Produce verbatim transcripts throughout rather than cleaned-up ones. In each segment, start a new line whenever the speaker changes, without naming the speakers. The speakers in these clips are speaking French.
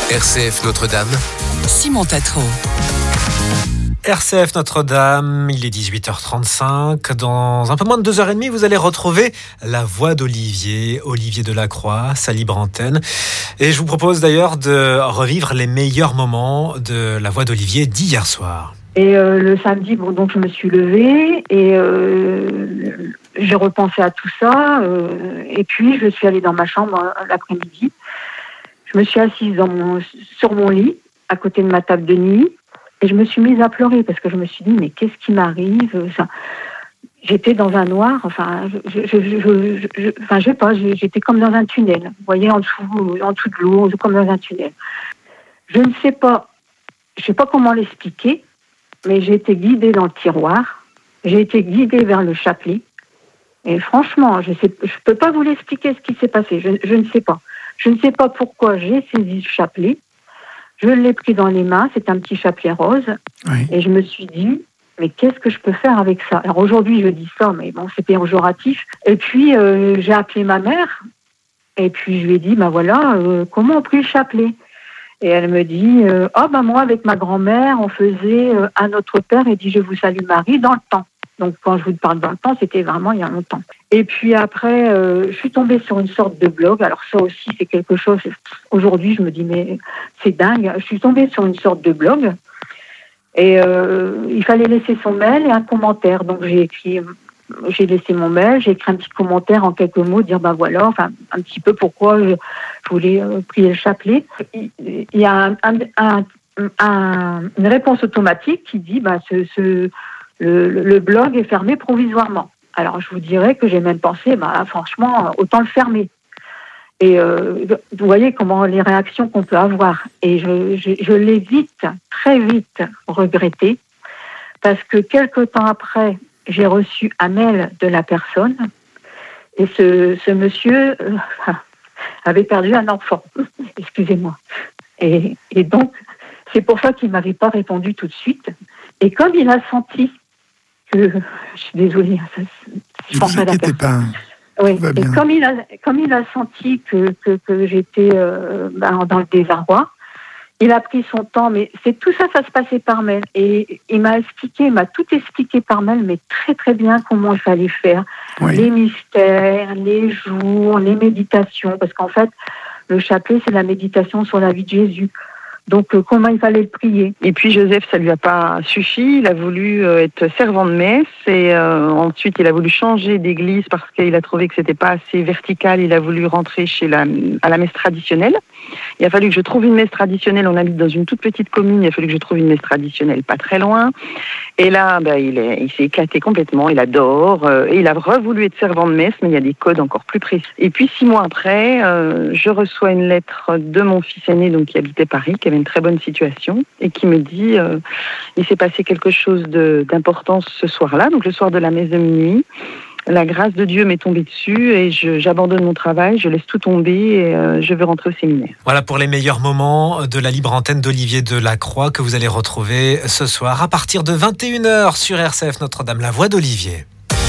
R C F Notre-Dame.
Simon Tatro.
R C F Notre-Dame, il est dix-huit heures trente-cinq. Dans un peu moins de deux heures trente, vous allez retrouver la voix d'Olivier, Olivier Delacroix, sa libre antenne. Et je vous propose d'ailleurs de revivre les meilleurs moments de la voix d'Olivier d'hier soir.
Et euh, le samedi, bon, donc je me suis levée et euh, j'ai repensé à tout ça. Euh, et puis, je suis allée dans ma chambre euh, l'après-midi. Je me suis assise dans mon, sur mon lit, à côté de ma table de nuit. Et je me suis mise à pleurer parce que je me suis dit, mais qu'est-ce qui m'arrive ? Enfin, j'étais dans un noir, enfin, je, je, je, je, je, enfin, je sais pas, j'étais comme dans un tunnel. Vous voyez, en dessous, en dessous de l'eau, comme dans un tunnel. Je ne sais pas, je sais pas comment l'expliquer, mais j'ai été guidée dans le tiroir, j'ai été guidée vers le chapelet. Et franchement, je sais, je peux pas vous l'expliquer ce qui s'est passé. Je, je ne sais pas. Je ne sais pas pourquoi j'ai saisi le chapelet. Je l'ai pris dans les mains, c'est un petit chapelet rose. Oui. Et je me suis dit, mais qu'est-ce que je peux faire avec ça ? Alors aujourd'hui, je dis ça, mais bon, c'est péjoratif. Et puis, euh, j'ai appelé ma mère. Et puis, je lui ai dit, ben voilà, euh, comment on prit le chapelet ? Et elle me dit, euh, ah ben moi, avec ma grand-mère, on faisait euh, à notre père, et dit, je vous salue Marie, dans le temps. Donc, quand je vous parle dans le temps, c'était vraiment il y a longtemps. Et puis après, euh, je suis tombée sur une sorte de blog. Alors ça aussi, c'est quelque chose... Aujourd'hui, je me dis, mais c'est dingue. Je suis tombée sur une sorte de blog. Et euh, il fallait laisser son mail et un commentaire. Donc, j'ai écrit... J'ai laissé mon mail, j'ai écrit un petit commentaire en quelques mots, dire, ben voilà, enfin, un petit peu pourquoi je, je voulais euh, prier le chapelet. Il, il y a un, un, un, un, une réponse automatique qui dit, ben, ce... ce Le, le blog est fermé provisoirement. Alors, je vous dirais que j'ai même pensé, bah, franchement, autant le fermer. Et euh, vous voyez comment les réactions qu'on peut avoir. Et je, je, je l'ai vite, très vite regretté, parce que quelque temps après, j'ai reçu un mail de la personne, et ce, ce monsieur euh, avait perdu un enfant. Excusez-moi. Et, et donc, c'est pour ça qu'il ne m'avait pas répondu tout de suite. Et comme il a senti que, je suis désolée, ça, je pense à la personne. Pas. Oui. Et comme il a, comme il a senti que, que, que j'étais euh, ben, dans le désarroi, il a pris son temps, mais c'est tout ça, ça se passait par mail. Et il m'a expliqué, il m'a tout expliqué par mail, mais très très bien comment il fallait faire. Oui. Les mystères, les jours, les méditations, parce qu'en fait, le chapelet, c'est la méditation sur la vie de Jésus. Donc, euh, comment il fallait le prier.
Et puis, Joseph, ça lui a pas suffi. Il a voulu euh, être servant de messe. Et euh, ensuite, il a voulu changer d'église parce qu'il a trouvé que c'était pas assez vertical. Il a voulu rentrer chez la, à la messe traditionnelle. Il a fallu que je trouve une messe traditionnelle. On habite dans une toute petite commune. Il a fallu que je trouve une messe traditionnelle pas très loin. Et là, bah, il, est, il s'est éclaté complètement. Il adore. Euh, et il a revoulu être servant de messe, mais il y a des codes encore plus précis. Et puis, six mois après, euh, je reçois une lettre de mon fils aîné, donc, qui habitait Paris, qui avait une très bonne situation, et qui me dit euh, il s'est passé quelque chose de, d'important ce soir-là, donc le soir de la messe de minuit. La grâce de Dieu m'est tombée dessus et je, j'abandonne mon travail, je laisse tout tomber et euh, je veux rentrer au séminaire.
Voilà pour les meilleurs moments de la libre antenne d'Olivier Delacroix que vous allez retrouver ce soir à partir de vingt et une heures sur R C F Notre-Dame, la voix d'Olivier.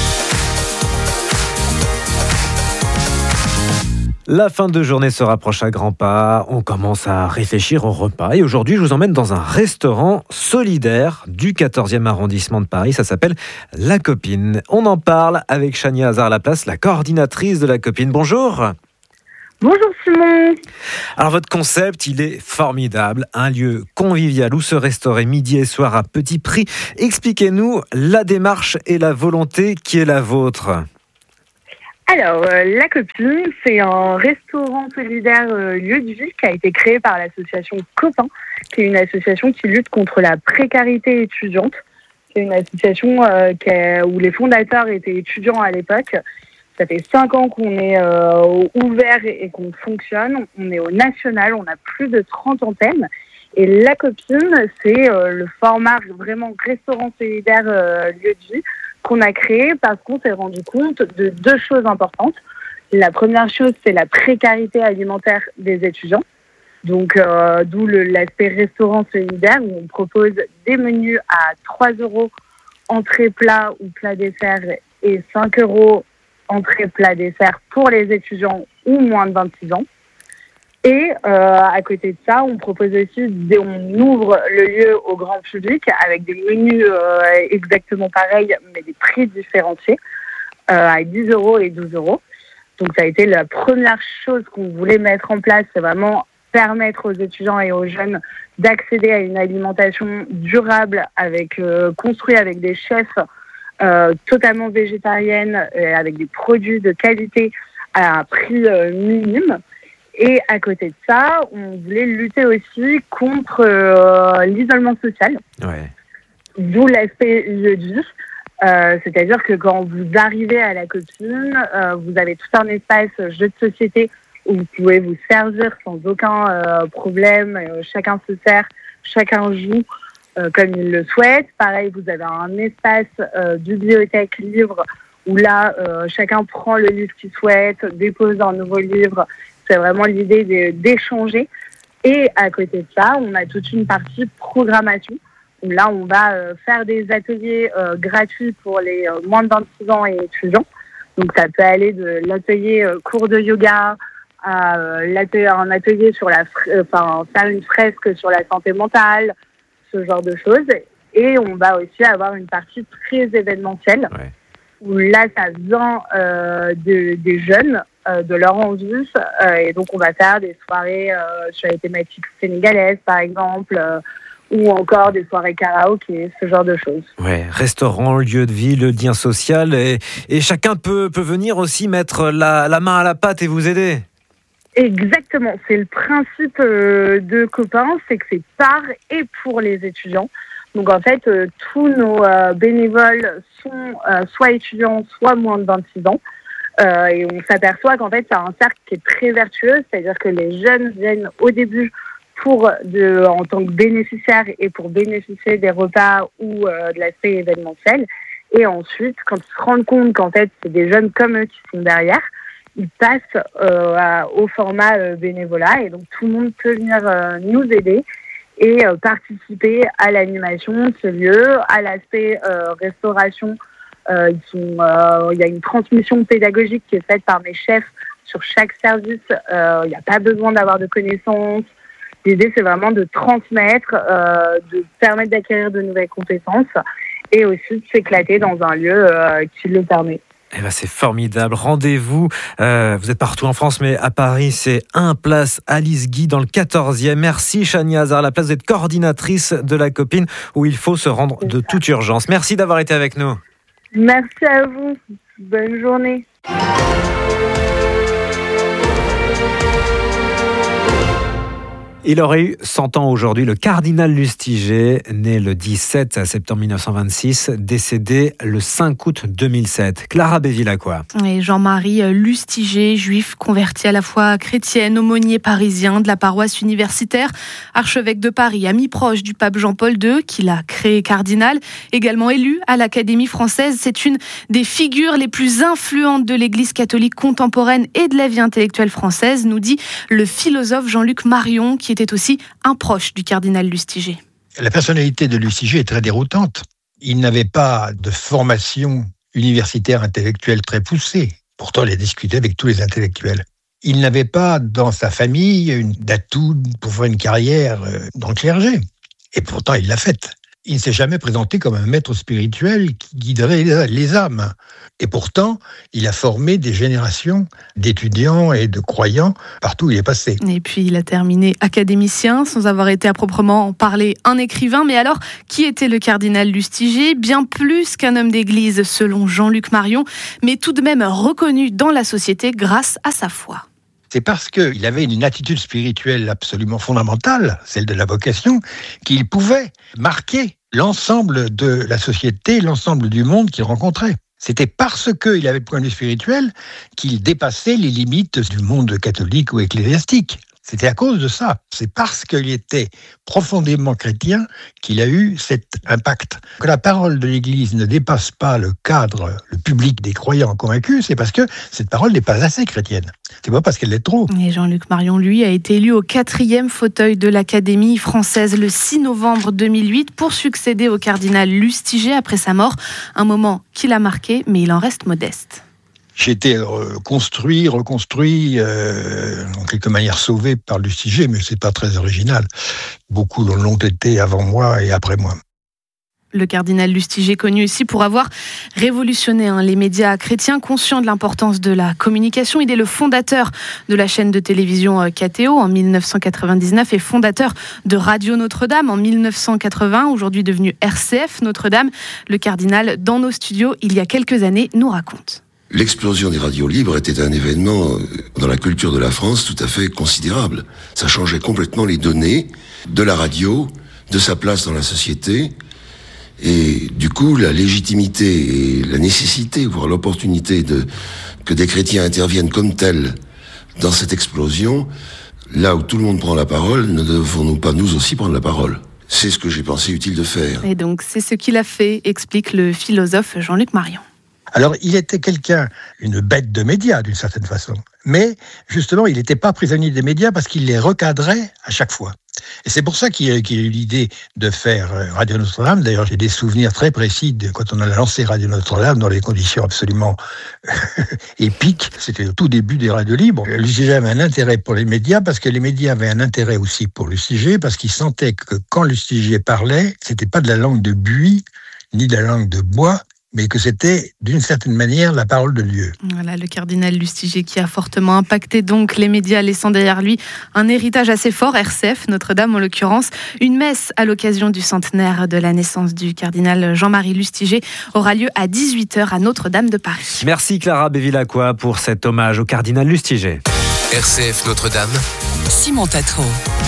La fin de journée se rapproche à grands pas, on commence à réfléchir au repas et aujourd'hui je vous emmène dans un restaurant solidaire du quatorzième arrondissement de Paris, ça s'appelle La Copine. On en parle avec Chania Hazard-Laplace, la coordinatrice de La Copine. Bonjour.
Bonjour Simon.
Alors votre concept, il est formidable, un lieu convivial où se restaurer midi et soir à petit prix. Expliquez-nous la démarche et la volonté qui est la vôtre.
Alors, euh, La Copine, c'est un restaurant solidaire euh, lieu de vie qui a été créé par l'association Copain, qui est une association qui lutte contre la précarité étudiante. C'est une association euh, qui a, où les fondateurs étaient étudiants à l'époque. Ça fait cinq ans qu'on est euh, ouvert et, et qu'on fonctionne. On est au national, on a plus de trente antennes. Et La Copine, c'est euh, le format vraiment restaurant solidaire euh, lieu de vie qu'on a créé parce qu'on s'est rendu compte de deux choses importantes. La première chose, c'est la précarité alimentaire des étudiants. Donc, euh, d'où le, l'aspect restaurant solidaire où on propose des menus à trois euros entrée plat ou plat dessert et cinq euros entrée plat dessert pour les étudiants ou moins de vingt-six ans. Et euh, à côté de ça, on propose aussi, on ouvre le lieu au grand public avec des menus euh, exactement pareils, mais des prix différenciés, euh, à dix euros et douze euros. Donc ça a été la première chose qu'on voulait mettre en place, c'est vraiment permettre aux étudiants et aux jeunes d'accéder à une alimentation durable, avec euh, construite avec des chefs euh, totalement végétariennes, et avec des produits de qualité à un prix euh, minime. Et à côté de ça, on voulait lutter aussi contre euh, l'isolement social,
ouais.
D'où l'aspect lieu de vie. Euh, c'est-à-dire que quand vous arrivez à la copine, euh, vous avez tout un espace jeu de société où vous pouvez vous servir sans aucun euh, problème. Euh, chacun se sert, chacun joue euh, comme il le souhaite. Pareil, vous avez un espace euh, bibliothèque livre où là, euh, chacun prend le livre qu'il souhaite, dépose un nouveau livre. C'est vraiment l'idée de, d'échanger. Et à côté de ça, on a toute une partie programmation. Où là, on va euh, faire des ateliers euh, gratuits pour les euh, moins de vingt-six ans et étudiants. Donc, ça peut aller de l'atelier euh, cours de yoga à euh, l'atelier, un atelier sur la, euh, enfin, faire une fresque sur la santé mentale, ce genre de choses. Et on va aussi avoir une partie très événementielle. Ouais. Où là, ça vient euh, de, des jeunes, euh, de leur envie. Euh, et donc, on va faire des soirées euh, sur les thématiques sénégalaises, par exemple, euh, ou encore des soirées karaoké, ce genre de choses.
Ouais, restaurant, lieu de vie, le lien social, et, et chacun peut, peut venir aussi mettre la, la main à la pâte et vous aider.
Exactement, c'est le principe euh, de Copain, c'est que c'est par et pour les étudiants. Donc en fait, euh, tous nos euh, bénévoles sont euh, soit étudiants, soit moins de vingt-six ans. Euh, et on s'aperçoit qu'en fait, c'est un cercle qui est très vertueux, c'est-à-dire que les jeunes viennent au début pour de, en tant que bénéficiaires et pour bénéficier des repas ou euh, de l'aspect événementiel. Et ensuite, quand ils se rendent compte qu'en fait, c'est des jeunes comme eux qui sont derrière, ils passent euh, à, au format euh, bénévolat. Et donc, tout le monde peut venir euh, nous aider et euh, participer à l'animation de ce lieu, à l'aspect euh, restauration. Euh, ils sont, euh, il y a une transmission pédagogique qui est faite par mes chefs sur chaque service. Euh, il n'y a pas besoin d'avoir de connaissances. L'idée, c'est vraiment de transmettre, euh, de permettre d'acquérir de nouvelles compétences et aussi de s'éclater dans un lieu euh, qui le permet.
Eh ben c'est formidable. Rendez-vous, euh, vous êtes partout en France, mais à Paris, c'est un place Alice Guy dans le quatorzième. Merci Chania Hazard, la place d'être coordinatrice de la Copine, où il faut se rendre c'est de ça. Toute urgence. Merci d'avoir été avec nous.
Merci à vous. Bonne journée.
Il aurait eu cent ans aujourd'hui, le cardinal Lustiger, né le dix-sept septembre mille neuf cent vingt-six, décédé le cinq août deux mille sept. Clara Bévilacqua.
Et Jean-Marie Lustiger, juif converti à la foi chrétienne, aumônier parisien de la paroisse universitaire, archevêque de Paris, ami proche du pape Jean-Paul deux, qui l'a créé cardinal, également élu à l'Académie française. C'est une des figures les plus influentes de l'Église catholique contemporaine et de la vie intellectuelle française, nous dit le philosophe Jean-Luc Marion, qui était aussi un proche du cardinal Lustiger.
La personnalité de Lustiger est très déroutante. Il n'avait pas de formation universitaire intellectuelle très poussée. Pourtant, il a discuté avec tous les intellectuels. Il n'avait pas dans sa famille une d'atout pour faire une carrière dans le clergé. Et pourtant, il l'a faite. Il ne s'est jamais présenté comme un maître spirituel qui guiderait les âmes. Et pourtant, il a formé des générations d'étudiants et de croyants partout où il est passé.
Et puis, il a terminé académicien, sans avoir été à proprement parler un écrivain. Mais alors, qui était le cardinal Lustiger ? Bien plus qu'un homme d'église, selon Jean-Luc Marion, mais tout de même reconnu dans la société grâce à sa foi.
C'est parce qu'il avait une attitude spirituelle absolument fondamentale, celle de la vocation, qu'il pouvait marquer l'ensemble de la société, l'ensemble du monde qu'il rencontrait. C'était parce qu'il avait le point de vue spirituel qu'il dépassait les limites du monde catholique ou ecclésiastique. C'était à cause de ça. C'est parce qu'il était profondément chrétien qu'il a eu cet impact. Que la parole de l'Église ne dépasse pas le cadre, le public des croyants convaincus, c'est parce que cette parole n'est pas assez chrétienne. C'est pas parce qu'elle l'est trop.
Et Jean-Luc Marion, lui, a été élu au quatrième fauteuil de l'Académie française le six novembre deux mille huit pour succéder au cardinal Lustiger après sa mort. Un moment qui l'a marqué, mais il en reste modeste.
J'ai été euh, construit, reconstruit, euh, en quelque manière sauvé par Lustiger, mais c'est pas très original. Beaucoup l'ont été avant moi et après moi.
Le cardinal Lustiger, connu aussi pour avoir révolutionné hein, les médias chrétiens, conscient de l'importance de la communication. Il est le fondateur de la chaîne de télévision K T O en dix-neuf cent quatre-vingt-dix-neuf et fondateur de Radio Notre-Dame en dix-neuf cent quatre-vingts, aujourd'hui devenu R C F Notre-Dame. Le cardinal, dans nos studios, il y a quelques années, nous raconte.
L'explosion des radios libres était un événement dans la culture de la France tout à fait considérable. Ça changeait complètement les données de la radio, de sa place dans la société. Et du coup, la légitimité et la nécessité, voire l'opportunité de que des chrétiens interviennent comme tels dans cette explosion, là où tout le monde prend la parole, ne devons-nous pas nous aussi prendre la parole ? C'est ce que j'ai pensé utile de faire.
Et donc, c'est ce qu'il a fait, explique le philosophe Jean-Luc Marion.
Alors, il était quelqu'un, une bête de médias, d'une certaine façon. Mais, justement, il n'était pas prisonnier des médias parce qu'il les recadrait à chaque fois. Et c'est pour ça qu'il a, qu'il a eu l'idée de faire Radio Notre-Dame. D'ailleurs, j'ai des souvenirs très précis de quand on a lancé Radio Notre-Dame dans des conditions absolument épiques. C'était au tout début des radios libres. Lustiger avait un intérêt pour les médias parce que les médias avaient un intérêt aussi pour Lustiger parce qu'ils sentaient que quand Lustiger parlait, c'était pas de la langue de buis ni de la langue de bois, mais que c'était, d'une certaine manière, la parole de Dieu.
Voilà, le cardinal Lustiger qui a fortement impacté donc les médias, laissant derrière lui un héritage assez fort, R C F, Notre-Dame en l'occurrence. Une messe à l'occasion du centenaire de la naissance du cardinal Jean-Marie Lustiger aura lieu à dix-huit heures à Notre-Dame de Paris.
Merci Clara Bévilacqua pour cet hommage au cardinal Lustiger.
R C F Notre-Dame,
Simon Tatro.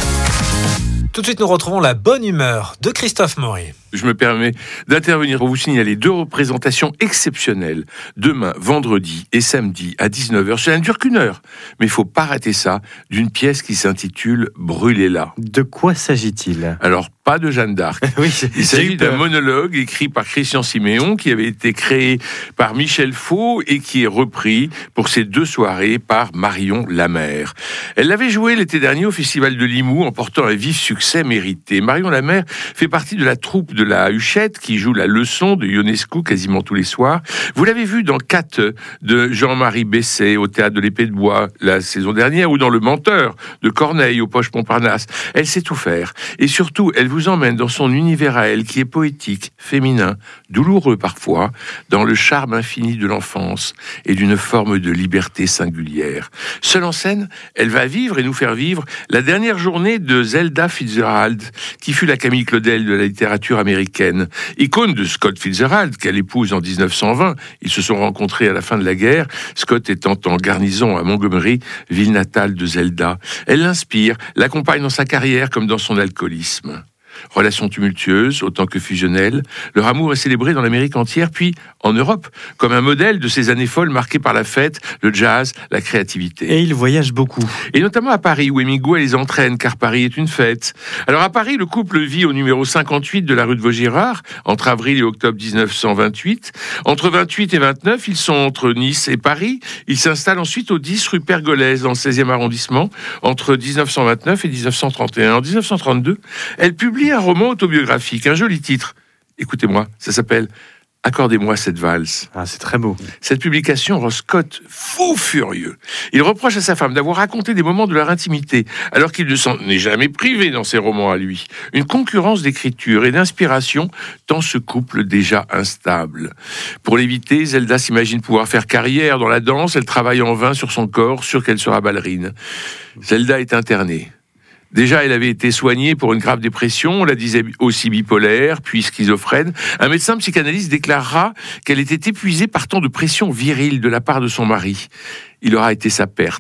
Tout de suite, nous retrouvons la bonne humeur de Christophe Maury.
Je me permets d'intervenir pour vous signaler deux représentations exceptionnelles. Demain, vendredi et samedi à dix-neuf heures. Ça ne dure qu'une heure. Mais il ne faut pas rater ça, d'une pièce qui s'intitule « Brûlez-la ».
De quoi s'agit-il ?
Alors, pas de Jeanne d'Arc.
Oui,
il s'agit d'un monologue écrit par Christian Siméon qui avait été créé par Michel Faux et qui est repris pour ces deux soirées par Marion Lamère. Elle l'avait joué l'été dernier au Festival de Limoux en portant un vif succès mérité. Marion Lamère fait partie de la troupe de la Huchette qui joue la leçon de Ionescu quasiment tous les soirs. Vous l'avez vu dans Quatre de Jean-Marie Besset au Théâtre de l'Épée de Bois la saison dernière ou dans Le Menteur de Corneille au Poche Montparnasse. Elle sait tout faire et surtout elle vous emmène dans son univers à elle qui est poétique, féminin, douloureux parfois, dans le charme infini de l'enfance et d'une forme de liberté singulière. Seule en scène, elle va vivre et nous faire vivre la dernière journée de Zelda Fitzgerald, qui fut la Camille Claudel de la littérature américaine. Icône de Scott Fitzgerald, qu'elle épouse en dix-neuf cent vingt. Ils se sont rencontrés à la fin de la guerre, Scott étant en garnison à Montgomery, ville natale de Zelda. Elle l'inspire, l'accompagne dans sa carrière comme dans son alcoolisme. Relations tumultueuses, autant que fusionnelles, leur amour est célébré dans l'Amérique entière, puis en Europe, comme un modèle de ces années folles marquées par la fête, le jazz, la créativité.
Et ils voyagent beaucoup.
Et notamment à Paris, où Hemingway les entraîne, car Paris est une fête. Alors à Paris, le couple vit au numéro cinquante-huit de la rue de Vaugirard, entre avril et octobre dix-neuf cent vingt-huit. Entre vingt-huit et vingt-neuf, ils sont entre Nice et Paris. Ils s'installent ensuite au dix rue Pergolèse, dans le seizième arrondissement, entre dix-neuf cent vingt-neuf et dix-neuf cent trente et un. En dix-neuf cent trente-deux, elle publie un roman autobiographique, un joli titre. Écoutez-moi, ça s'appelle « Accordez-moi cette valse ».
Ah, c'est très beau.
Cette publication rend Scott fou furieux. Il reproche à sa femme d'avoir raconté des moments de leur intimité, alors qu'il ne s'en est jamais privé dans ses romans à lui. Une concurrence d'écriture et d'inspiration dans ce couple déjà instable. Pour l'éviter, Zelda s'imagine pouvoir faire carrière dans la danse. Elle travaille en vain sur son corps, sûre qu'elle sera ballerine. Zelda est internée. Déjà, elle avait été soignée pour une grave dépression, on la disait aussi bipolaire, puis schizophrène. Un médecin psychanalyste déclarera qu'elle était épuisée par tant de pression virile de la part de son mari. Il aura été sa perte.